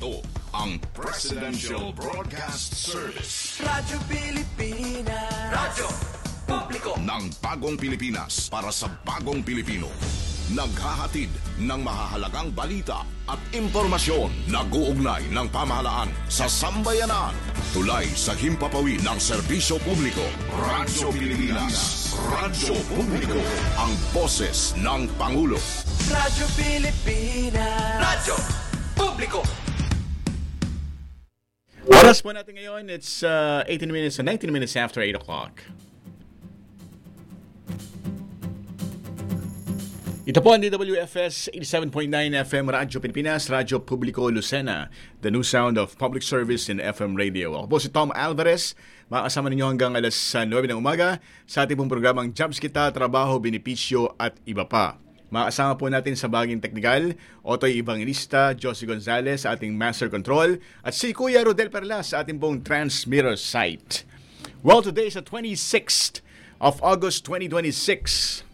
Ito ang Presidential Broadcast Service. Radyo Pilipinas. Radyo Publiko ng bagong Pilipinas para sa bagong Pilipino. Naghahatid ng mahahalagang balita at impormasyon. Nag-uugnay ng pamahalaan sa sambayanan. Tulay sa himpapawid ng serbisyo publiko. Radyo Pilipinas. Radyo Publiko. Ang boses ng Pangulo. Radyo Pilipinas. Radyo Publiko. Oras po natin ngayon, it's 19 minutes after 8 o'clock. Ito po ang DWFS 87.9 FM Radyo Pilipinas, Radyo Publiko Lucena, the new sound of public service in FM radio. Ako po si Tom Alvarez, makakasama ninyo hanggang alas 9 ng umaga sa ating pong programang Jobs Kita, Trabaho, Benepisyo at iba pa. Makakasama po natin sa baging teknikal, Otoy Evangelista, Josie Gonzalez sa ating Master Control, at si Kuya Rodel Perlas sa ating pong transmitter site. Well, today is the 26th of August 2026.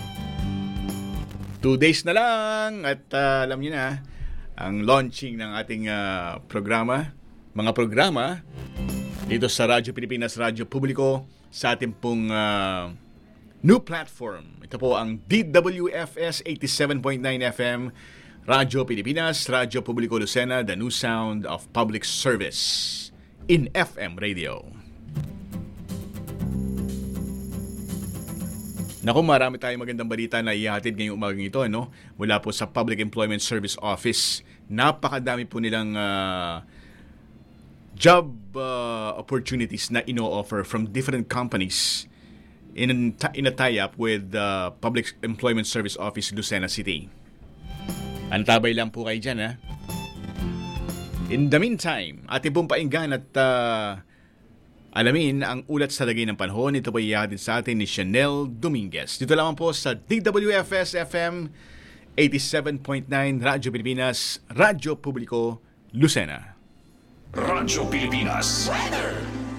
2 days na lang at alam niyo na ang launching ng ating mga programa dito sa Radyo Pilipinas, Radyo Publiko sa ating pong new platform. Ito po ang DWFS 87.9 FM Radyo Pilipinas, Radyo Publiko Lucena, the new sound of public service in FM radio. Naku, marami tayong magandang balita na ihahatid ngayong umagang ito, no? Mula po sa Public Employment Service Office. Napakadami po nilang job opportunities na ino-offer from different companies in a tie-up with the Public Employment Service Office, Lucena City. Antabay lang po kayo dyan, ha? In the meantime, ating pong painggan at alamin ang ulat sa lagay ng panahon. Ito po iyahatid sa atin ni Chanel Dominguez. Dito lamang po sa DWFS FM 87.9 Radyo Pilipinas, Radyo Publiko, Lucena. Radyo Pilipinas. Weather.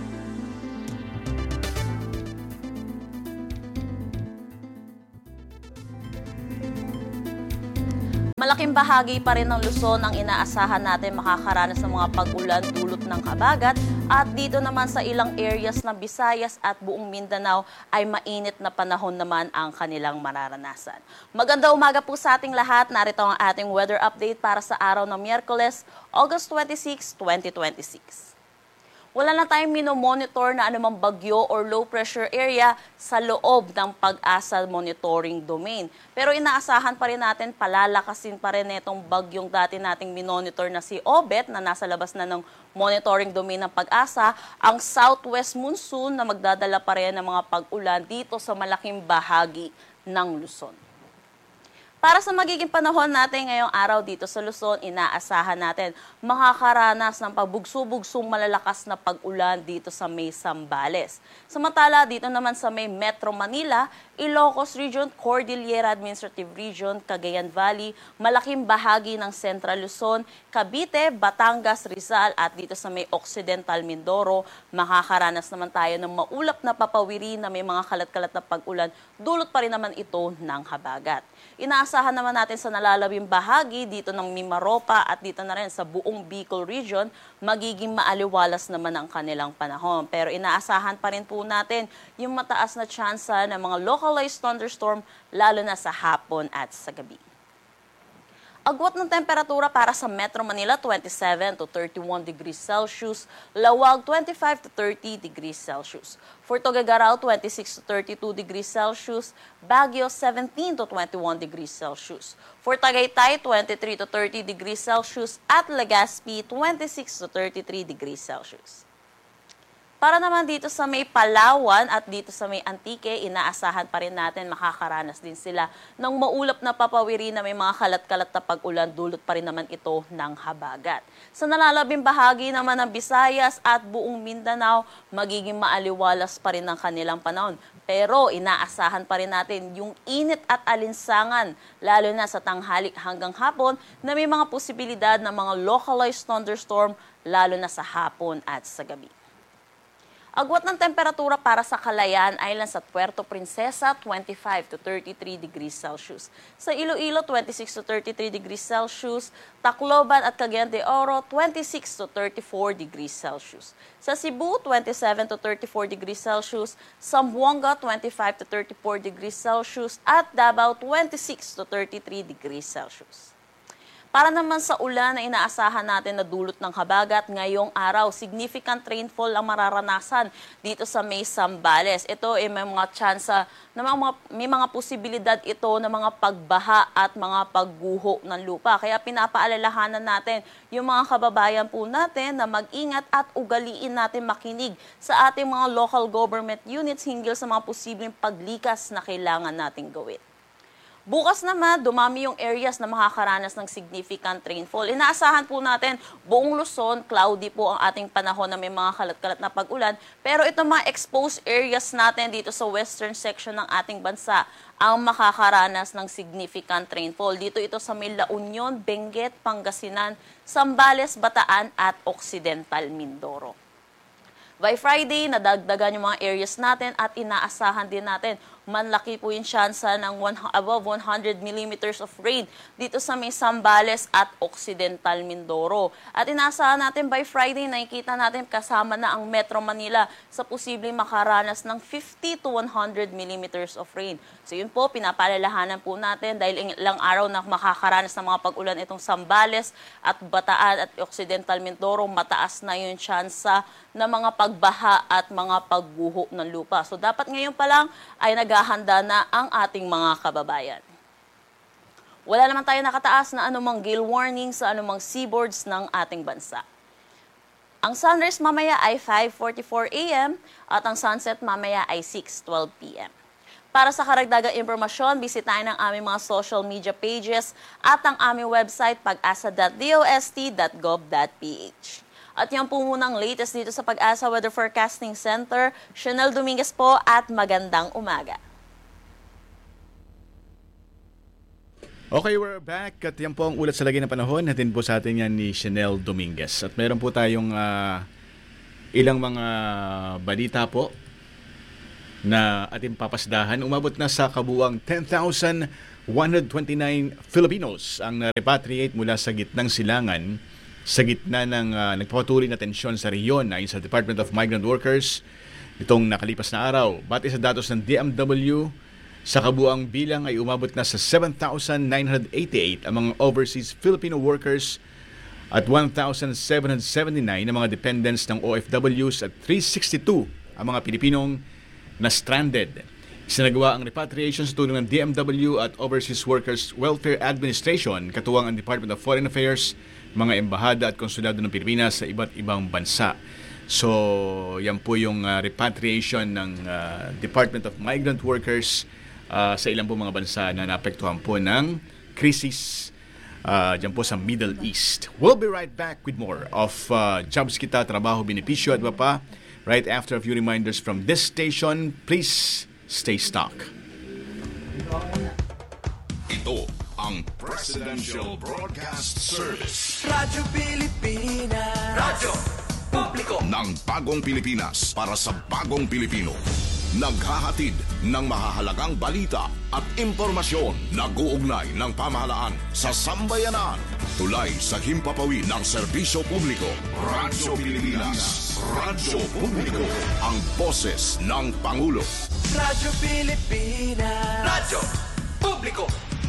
Malaking bahagi pa rin ng Luzon ang inaasahan natin makakaranas ng mga pag-ulan dulot ng habagat at dito naman sa ilang areas ng Visayas at buong Mindanao ay mainit na panahon naman ang kanilang mararanasan. Magandang umaga po sa ating lahat. Narito ang ating weather update para sa araw ng Miyerkules, August 26, 2026. Wala na tayong minomonitor na anumang bagyo or low pressure area sa loob ng Pag-asa monitoring domain. Pero inaasahan pa rin natin, palalakasin pa rin itong bagyong dati nating minonitor na si Obet na nasa labas na ng monitoring domain ng Pag-asa, ang southwest monsoon na magdadala pa rin ng mga pag-ulan dito sa malaking bahagi ng Luzon. Para sa magiging panahon natin ngayong araw dito sa Luzon, inaasahan natin makakaranas ng pabugso-bugsong malalakas na pag-ulan dito sa may Zambales. Samantala, dito naman sa may Metro Manila, Ilocos Region, Cordillera Administrative Region, Cagayan Valley, malaking bahagi ng Central Luzon, Cavite, Batangas, Rizal at dito sa may Occidental Mindoro, makakaranas naman tayo ng maulap na papawiri na may mga kalat-kalat na pag-ulan, dulot pa rin naman ito ng habagat. Inaasahan naman natin sa nalalabing bahagi dito ng Mimaropa at dito na rin sa buong Bicol Region, magiging maaliwalas naman ang kanilang panahon. Pero inaasahan pa rin po natin yung mataas na tsansa ng mga localized thunderstorm lalo na sa hapon at sa gabi. Agwat ng temperatura para sa Metro Manila, 27 to 31 degrees Celsius. Lawag, 25 to 30 degrees Celsius. For Tuguegarao, 26 to 32 degrees Celsius. Baguio, 17 to 21 degrees Celsius. For Tagaytay, 23 to 30 degrees Celsius. At Legazpi, 26 to 33 degrees Celsius. Para naman dito sa may Palawan at dito sa may Antique, inaasahan pa rin natin makakaranas din sila ng maulap na papawiri na may mga kalat-kalat na pag-ulan, dulot pa rin naman ito ng habagat. Sa nalalabing bahagi naman ng Visayas at buong Mindanao, magiging maaliwalas pa rin ang kanilang panahon. Pero inaasahan pa rin natin yung init at alinsangan, lalo na sa tanghali hanggang hapon, na may mga posibilidad ng mga localized thunderstorm, lalo na sa hapon at sa gabi. Agwat ng temperatura para sa Calayan Island sa Puerto Princesa, 25 to 33 degrees Celsius. Sa Iloilo, 26 to 33 degrees Celsius. Tacloban at Cagayan de Oro, 26 to 34 degrees Celsius. Sa Cebu, 27 to 34 degrees Celsius. Zamboanga, 25 to 34 degrees Celsius. At Davao, 26 to 33 degrees Celsius. Para naman sa ulan na inaasahan natin na dulot ng habagat ngayong araw, significant rainfall ang mararanasan dito sa May Zambales. Ito ay may mga tsansa na may mga posibilidad ito na mga pagbaha at mga pagguho ng lupa. Kaya pinapaalalahanan natin yung mga kababayan po natin na mag-ingat at ugaliin natin makinig sa ating mga local government units hinggil sa mga posibleng paglikas na kailangan nating gawin. Bukas naman, dumami yung areas na makakaranas ng significant rainfall. Inaasahan po natin, buong Luzon, cloudy po ang ating panahon na may mga kalat-kalat na pag-ulan. Pero itong mga exposed areas natin dito sa western section ng ating bansa ang makakaranas ng significant rainfall. Dito ito sa may La Union, Benguet, Pangasinan, Zambales, Bataan at Occidental Mindoro. By Friday, nadagdagan yung mga areas natin at inaasahan din natin manlaki po yung tsansa ng above 100 millimeters of rain dito sa may Zambales at Occidental Mindoro. At inaasahan natin by Friday, nakikita natin kasama na ang Metro Manila sa posibleng makaranas ng 50 to 100 millimeters of rain. So yun po, pinapalalahanan po natin dahil ilang araw na makakaranas ng mga pag-ulan itong Zambales at Bataan at Occidental Mindoro, mataas na yung tsansa na mga pagbaha at mga pagguho ng lupa. So dapat ngayon pa lang ay naghahanda na ang ating mga kababayan. Wala naman tayo nakataas na anumang gale warning sa anumang seaboards ng ating bansa. Ang sunrise mamaya ay 5:44 a.m. at ang sunset mamaya ay 6:12 p.m. Para sa karagdagang impormasyon, bisitahin ang aming mga social media pages at ang aming website pag-asa.dost.gov.ph. At yan po munang latest dito sa Pag-asa Weather Forecasting Center. Chanel Dominguez po at magandang umaga. Okay, we're back. At yan po ang ulat sa lagay ng panahon. Natin po sa atin yan ni Chanel Dominguez. At meron po tayong ilang mga balita po na ating papasdahan. Umabot na sa kabuuang 10,129 Filipinos ang na-repatriate mula sa gitnang silangan sa gitna ng nagpapatuloy na tensyon sa rehiyon ayon sa Department of Migrant Workers itong nakalipas na araw. Batay sa datos ng DMW, sa kabuuang bilang ay umabot na sa 7,988 ang mga overseas Filipino workers at 1,779 ang mga dependents ng OFWs at 362 ang mga Pilipinong na stranded. Sinagawa ang repatriation sa tulong ng DMW at Overseas Workers Welfare Administration, katuwang ang Department of Foreign Affairs, mga embahada at konsulado ng Pilipinas sa iba't ibang bansa. So, yan po yung repatriation ng Department of Migrant Workers sa ilang po mga bansa na naapektuhan po ng krisis dyan po sa Middle East. We'll be right back with more of Jobs Kita, Trabaho, Benepisyo at iba pa right after a few reminders from this station. Please stay stuck. Ito ang Presidential Broadcast Service Radyo Pilipinas. Radyo Publiko. ng Bagong Pilipinas para sa Bagong Pilipino. Naghahatid ng mahahalagang balita at impormasyon na guugnay ng pamahalaan sa sambayanan. Tulay sa himpapawid ng serbisyo publiko. Radyo Pilipinas. Radyo Publiko. Ang boses ng Pangulo. Radyo Pilipinas. Radyo Publiko.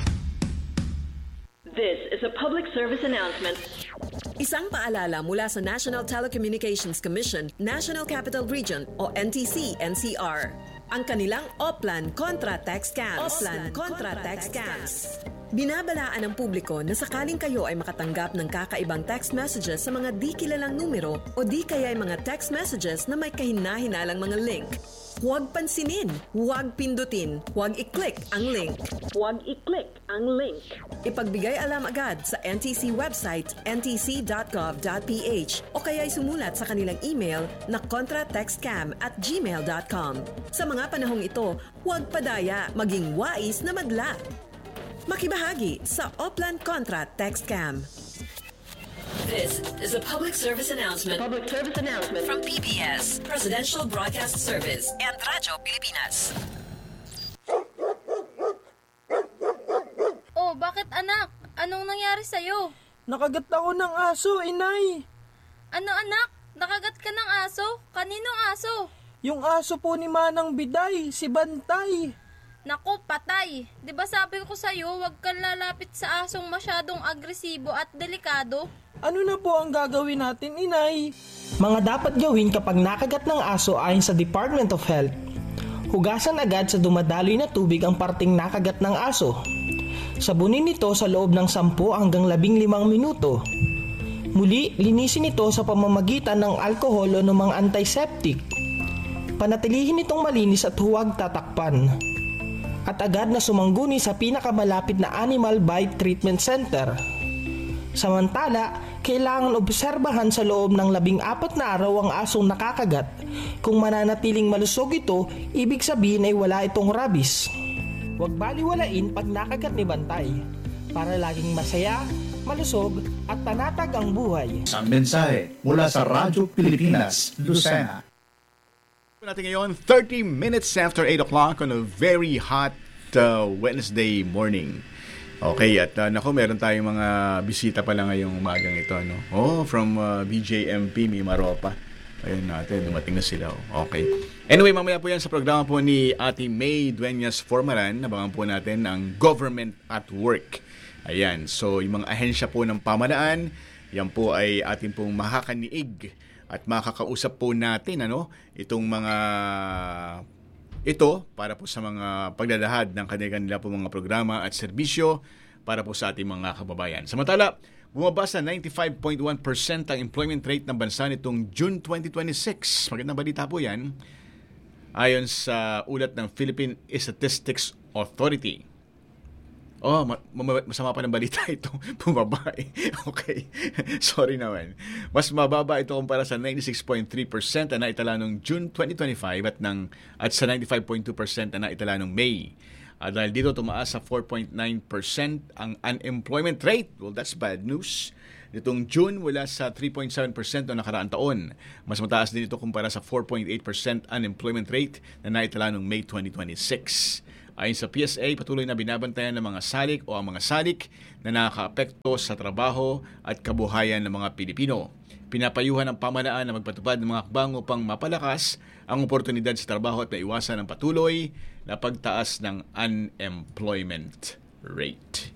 This is a public service announcement. Isang paalala mula sa National Telecommunications Commission, National Capital Region o NTC-NCR. Ang kanilang Oplan Contra Tax Scams. Binabalaan ng publiko na sakaling kayo ay makatanggap ng kakaibang text messages sa mga di kilalang numero o di kaya ay mga text messages na may kahina-hinalang mga link. Huwag pansinin, huwag pindutin, huwag i-click ang link. Ipagbigay alam agad sa NTC website ntc.gov.ph o kaya'y sumulat sa kanilang email na contratextcam@gmail.com. Sa mga panahong ito, huwag padaya, maging wais na madla. Makibahagi sa Oplan Contra Text Scam. This is a public service announcement from PBS, Presidential Broadcast Service, and Radyo Pilipinas. Oh, bakit anak? Anong nangyari sa'yo? Nakagat ako ng aso, inay. Ano anak? Nakagat ka ng aso? Kaninong aso? Yung aso po ni Manang Biday, si Bantay. Naku, patay. Di ba sabi ko sa'yo, huwag kang lalapit sa asong masyadong agresibo at delikado? Ano na po ang gagawin natin, inay? Mga dapat gawin kapag nakagat ng aso ayon sa Department of Health. Hugasan agad sa dumadaloy na tubig ang parting nakagat ng aso. Sabunin ito sa loob ng 10 hanggang 15 minuto. Muli, linisin ito sa pamamagitan ng alkohol o ng mga antiseptic. Panatilihin itong malinis at huwag tatakpan. At agad na sumangguni sa pinakamalapit na Animal Bite Treatment Center. Samantala, kailangan obserbahan sa loob ng 14 na araw ang asong nakakagat. Kung mananatiling malusog ito, ibig sabihin ay wala itong rabies. Huwag baliwalain pag nakagat ni Bantay. Para laging masaya, malusog at panatag ang buhay. Ang mensahe mula sa Radyo Pilipinas, Lucena. Natin ngayon, 30 minutes after 8 o'clock on a very hot Wednesday morning. Okay, at meron tayong mga bisita pala ngayong umagang ito. No? From BJMP, may Maropa. Ayun natin, dumating na sila. Okay. Anyway, mamaya po yan sa programa po ni Ate May Dueñas Formaran. Nabangan po natin ang Government at Work. Ayan, so yung mga ahensya po ng pamahalaan, yan po ay atin pong makakaniig at makakausap po natin itong mga ito para po sa mga paglalahad ng kanila po mga programa at serbisyo para po sa ating mga kababayan. Samantala, bumaba sa 95.1% ang employment rate ng bansa nitong June 2026. Magandang balita po yan. Ayon sa ulat ng Philippine Statistics Authority. Masama pa ng balita ito. Bumaba eh. Okay. Sorry naman. Mas mababa ito kumpara sa 96.3% na naitala noong June 2025 at sa 95.2% na naitala noong May. Dahil dito tumaas sa 4.9% ang unemployment rate. Well, that's bad news. Nitong June mula sa 3.7% noong nakaraang taon. Mas mataas din ito kumpara sa 4.8% unemployment rate na naitala noong May 2026. Ayon sa PSA, patuloy na binabantayan ng mga salik o ang mga salik na nakakaapekto sa trabaho at kabuhayan ng mga Pilipino. Pinapayuhan ng pamahalaan na magpatupad ng mga hakbang upang mapalakas ang oportunidad sa trabaho at maiwasan ang patuloy na pagtaas ng unemployment rate.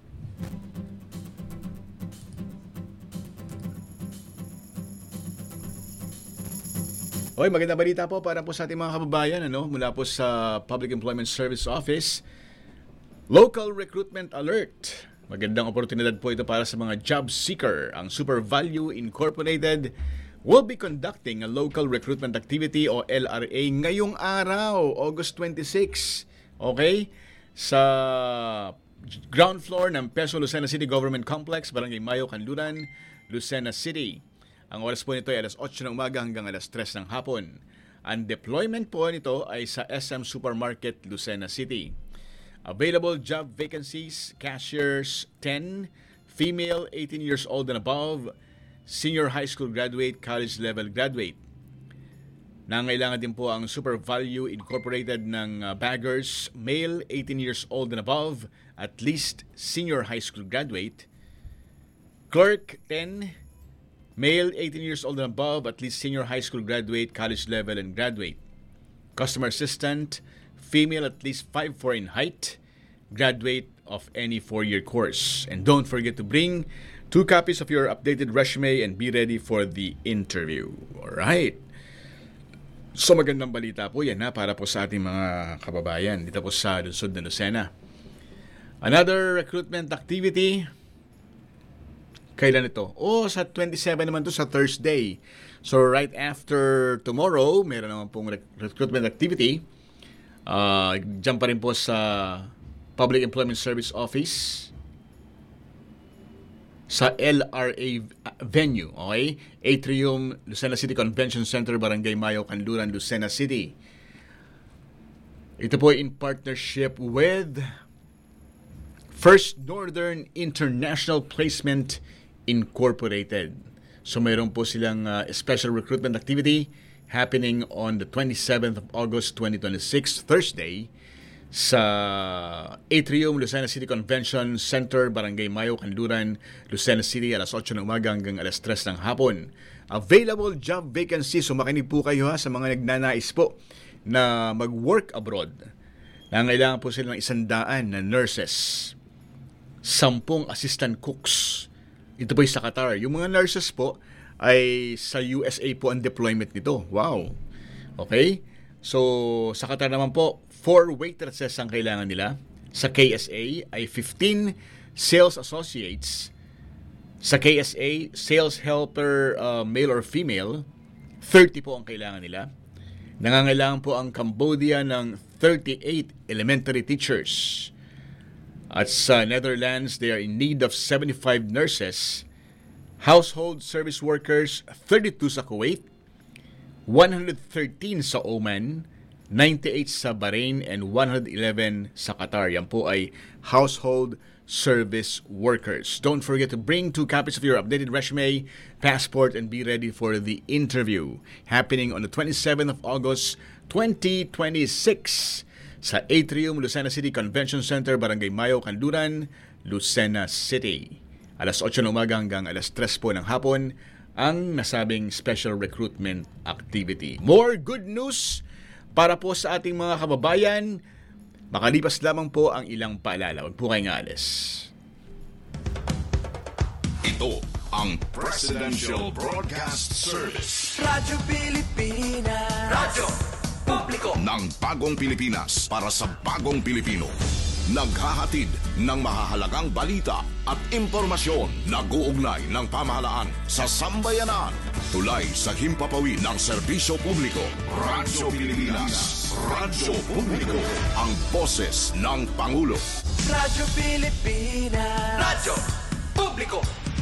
Okay, magandang balita po para po sa ating mga kababayan mula po sa Public Employment Service Office. Local Recruitment Alert. Magandang oportunidad po ito para sa mga job seeker. Ang Super Value Incorporated will be conducting a local recruitment activity o LRA ngayong araw, August 26. Okay? Sa ground floor ng Peso Lucena City Government Complex, Barangay Mayo, Kanluran, Lucena City. Ang oras po nito ay alas 8 ng umaga hanggang alas 3 ng hapon. Ang deployment po nito ay sa SM Supermarket, Lucena City. Available job vacancies, cashiers 10, female 18 years old and above, senior high school graduate, college level graduate. Nangailangan din po ang Super Value Incorporated ng baggers, male 18 years old and above, at least senior high school graduate. Clerk 10, male 18 years old and above, at least senior high school graduate, college level, and graduate. Customer assistant, female at least 5'4" in height, graduate of any 4-year course. And don't forget to bring 2 copies of your updated resume and be ready for the interview. Alright. So magandang balita po yan para po sa ating mga kababayan dito po sa lungsod ng Lucena. Another recruitment activity. Kailan ito? Sa 27 naman to, sa Thursday. So right after tomorrow, meron naman pong recruitment activity. Diyan pa rin po sa Public Employment Service Office sa LRA venue, okay? Atrium, Lucena City Convention Center, Barangay Mayo, Kanluran, Lucena City. Ito po in partnership with First Northern International Placement Incorporated. So mayroon po silang special recruitment activity happening on the 27th of August 2026, Thursday, sa Atrium, Lucena City Convention Center, Barangay Mayo, Kanluran, Lucena City, alas 8 ng umaga hanggang alas 3 ng hapon. Available job vacancies. So makinig po kayo sa mga nagnanais po na mag-work abroad. Nangailangan po sila ng 100 na nurses, 10 assistant cooks. Ito po sa Qatar. Yung mga nurses po ay sa USA po ang deployment nito. Wow. Okay? So, sa Qatar naman po, 4 waitresses ang kailangan nila. Sa KSA ay 15 sales associates. Sa KSA, sales helper, male or female, 30 po ang kailangan nila. Nangangailangan po ang Cambodia ng 38 elementary teachers. At sa Netherlands, they are in need of 75 nurses. Household service workers, 32 sa Kuwait, 113 sa Oman, 98 sa Bahrain, and 111 sa Qatar. Yan po ay household service workers. Don't forget to bring 2 copies of your updated resume, passport, and be ready for the interview happening on the 27th of August 2026 sa Atrium, Lucena City Convention Center, Barangay Mayo, Kanluran, Lucena City. Alas 8 ng umaga hanggang alas 3 po ng hapon ang nasabing special recruitment activity. More good news para po sa ating mga kababayan. Makalipas lamang po ang ilang paalala. Huwag po kayong aalis. Ito ang Presidential Broadcast Service. Radyo Pilipinas. Radyo Publiko. Ng bagong Pilipinas para sa bagong Pilipino. Naghahatid ng mahahalagang balita at impormasyon na guugnay ng pamahalaan sa sambayanan. Tulay sa himpapawid ng serbisyo publiko. Radyo Pilipinas. Radyo Publiko. Ang boses ng Pangulo. Radyo Pilipinas. Radyo Publiko.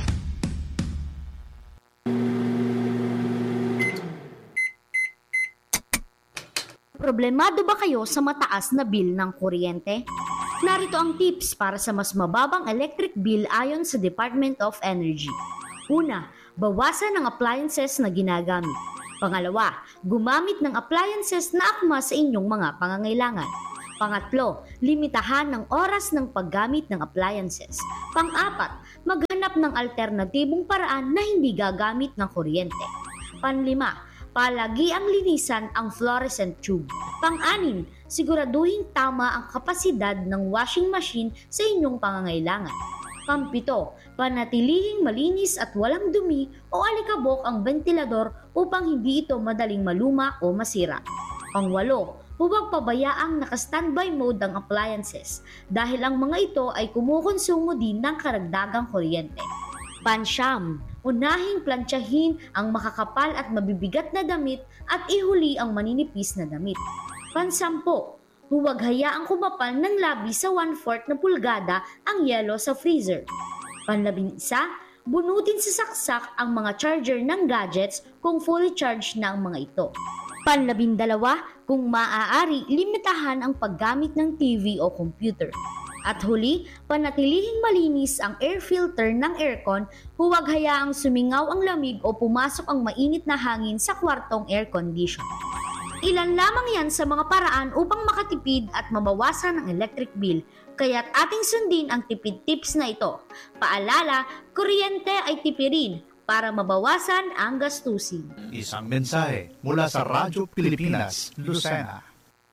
Problemado ba kayo sa mataas na bill ng kuryente? Narito ang tips para sa mas mababang electric bill ayon sa Department of Energy. Una, bawasan ang appliances na ginagamit. Pangalawa, gumamit ng appliances na akma sa inyong mga pangangailangan. Pangatlo, limitahan ng oras ng paggamit ng appliances. Pang-apat, maghanap ng alternatibong paraan na hindi gagamit ng kuryente. Panlima, palagi ang linisan ang fluorescent tube. Pang-anim, siguraduhin tama ang kapasidad ng washing machine sa inyong pangangailangan. Pang-pito, panatilihing malinis at walang dumi o alikabok ang ventilador upang hindi ito madaling maluma o masira. Pang-walo, huwag pabayaang naka-standby mode ang appliances dahil ang mga ito ay kumukonsumo din ng karagdagang kuryente. Pansyam, unahing plantsahin ang makakapal at mabibigat na damit at ihuli ang maninipis na damit. Pansampo, huwag hayaang kumapal ng labi sa 1/4 na pulgada ang yelo sa freezer. Panlabing-isa, bunutin sa saksak ang mga charger ng gadgets kung fully charged na ang mga ito. Panlabindalawa, kung maaari, limitahan ang paggamit ng TV o computer. At huli, panatilihing malinis ang air filter ng aircon, huwag hayaang sumingaw ang lamig o pumasok ang mainit na hangin sa kwartong air condition. Ilan lamang yan sa mga paraan upang makatipid at mabawasan ang electric bill, kaya't ating sundin ang tipid tips na ito. Paalala, kuryente ay tipirin para mabawasan ang gastusin. Isang mensahe mula sa Radyo Pilipinas, Lucena.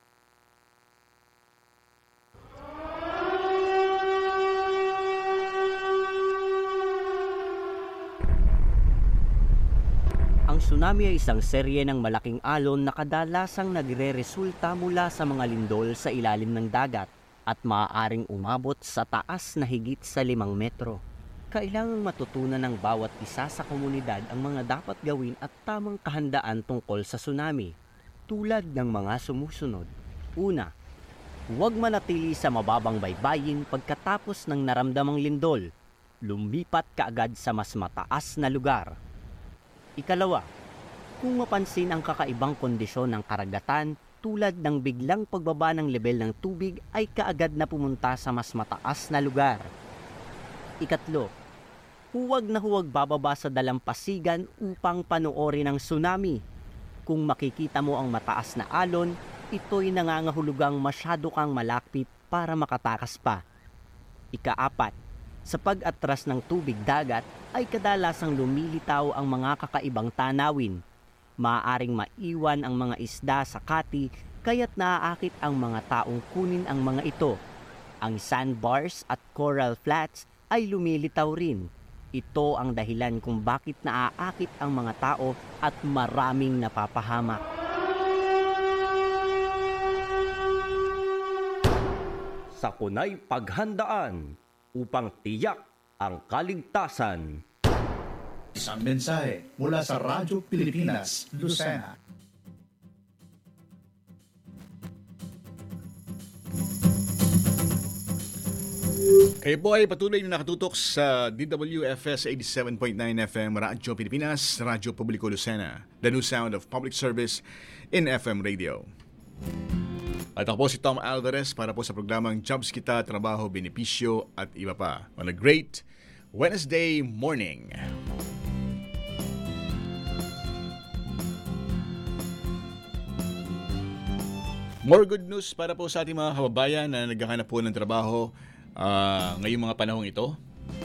Ang tsunami ay isang serye ng malaking alon na kadalasang nagre-resulta mula sa mga lindol sa ilalim ng dagat at maaaring umabot sa taas na higit sa 5 metro. Kailangang matutunan ng bawat isa sa komunidad ang mga dapat gawin at tamang kahandaan tungkol sa tsunami, tulad ng mga sumusunod. Una, huwag manatili sa mababang baybayin pagkatapos ng naramdamang lindol. Lumipat kaagad sa mas mataas na lugar. Ikalawa, kung mapansin ang kakaibang kondisyon ng karagatan tulad ng biglang pagbaba ng lebel ng tubig ay kaagad na pumunta sa mas mataas na lugar. Ikatlo, huwag na huwag bababa sa dalampasigan upang panoorin ang tsunami. Kung makikita mo ang mataas na alon, ito'y nangangahulugang masyado kang malapit para makatakas pa. Ika-4, sa pag-atras ng tubig dagat ay kadalasang lumilitaw ang mga kakaibang tanawin. Maaaring maiwan ang mga isda sa kati kaya't naaakit ang mga taong kunin ang mga ito. Ang sandbars at coral flats ay lumilitaw rin. Ito ang dahilan kung bakit naaakit ang mga tao at maraming napapahamak. Sakunay paghandaan upang tiyak ang kaligtasan. Isang mensahe mula sa Radyo Pilipinas, Lucena. Kayo po ay patuloy na nakatutok sa DWFS 87.9 FM Radyo Pilipinas, Radyo Publiko Lucena, the new sound of public service in FM radio. At ako po si Tom Alvarez para po sa programang Jobs Kita, Trabaho, Benepisyo at iba pa. On a great Wednesday morning. More good news para po sa ating mga kababayan na naghahanap po ng trabaho ngayong mga panahong ito.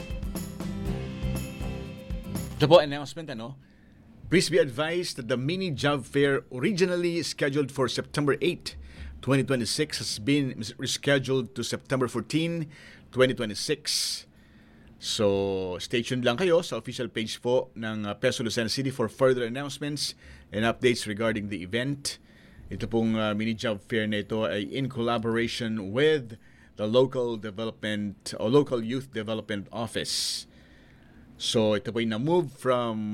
Ito po, announcement, Please be advised that the mini job fair originally scheduled for September 8, 2026 has been rescheduled to September 14, 2026. So, stay tuned lang kayo sa official page po ng Peso Lucena City for further announcements and updates regarding the event. Ito pong mini job fair na ito ay in collaboration with the local development or local youth development office. So ito po ay na-move from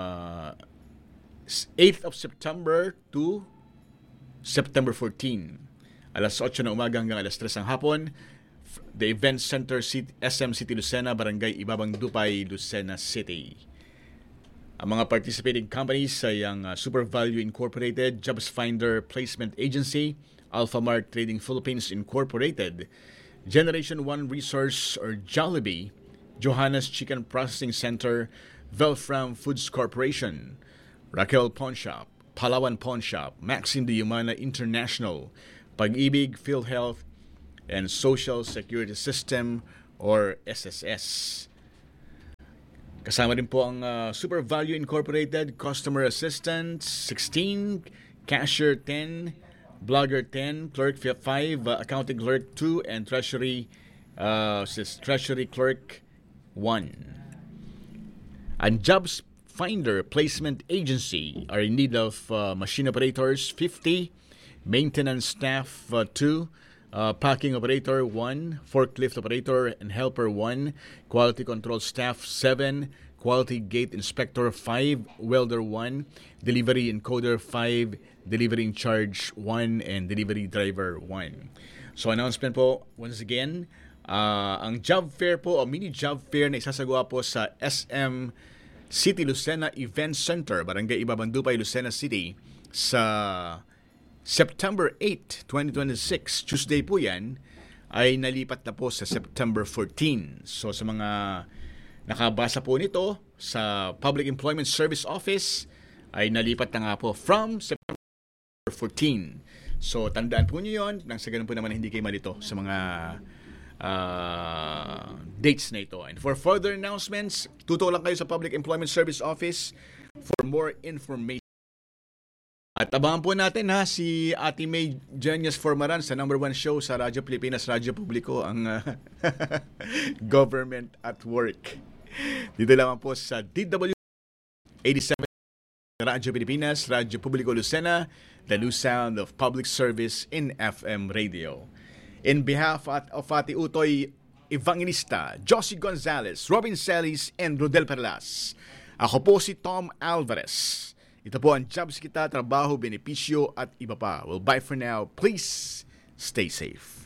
8th of September to September 14. Alas 8 ng umaga hanggang alas 3 ng hapon. The Event Center, SM City Lucena, Barangay Ibabang Dupay, Lucena City. Ang mga participating companies ay ang Super Value Incorporated, Jobs Finder Placement Agency, Alphamart Trading Philippines Incorporated, Generation 1 Resource or Jollibee, Johanna's Chicken Processing Center, Velfram Foods Corporation, Raquel Pawn Shop, Palawan Pawn Shop, Maxine de Humana International, Pag-ibig, PhilHealth, and Social Security System or SSS. Kasama rin po ang Super Value Incorporated, Customer Assistant 16, Cashier 10, Blogger 10, Clerk 5, Accounting Clerk 2, and Treasury Clerk 1. Ang Jobs Finder Placement Agency are in need of machine operators 50, maintenance staff 2, packing operator 1, forklift operator and helper 1, quality control staff 7, quality gate inspector 5, welder 1, delivery encoder 5, delivery in charge 1, and delivery driver 1. So announcement po once again, ang job fair po o mini job fair na isasagawa po sa SM City Lucena Event Center, Barangay Ibabang Dupay, Lucena City sa September 8, 2026, Tuesday po yan, ay nalipat na po sa September 14. So sa mga nakabasa po nito sa Public Employment Service Office, ay nalipat na nga po from September 14. So tandaan po nyo yun, nang sa ganun po naman hindi kayo malito sa mga dates na ito. And for further announcements, tutok lang kayo sa Public Employment Service Office for more information. At abangan po natin si Ate May Genius Formaran sa number 1 show sa Radyo Pilipinas, Radyo Publiko, ang Government at Work. Dito lamang po sa DW 87 Radyo Pilipinas, Radyo Publiko Lucena, the new sound of public service in FM radio. In behalf of Ate Utoy Evangelista, Josie Gonzalez, Robin Celis, and Rodel Perlas, ako po si Tom Alvarez. Ito po ang Jobs Kita, Trabaho, Benepisyo at iba pa. Well, bye for now. Please stay safe.